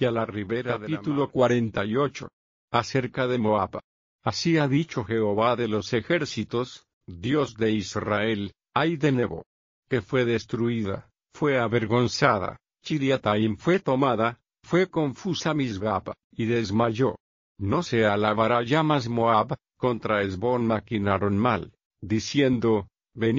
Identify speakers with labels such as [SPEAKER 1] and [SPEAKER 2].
[SPEAKER 1] y a la ribera de la mar. Capítulo 48. Acerca de Moab. Así ha dicho Jehová de los ejércitos, Dios de Israel: ay de Nebo, que fue destruida, fue avergonzada; Chiriataim fue tomada, fue confusa Misgaba, y desmayó. No se alabará ya más Moab; contra Hesbón maquinaron mal, diciendo: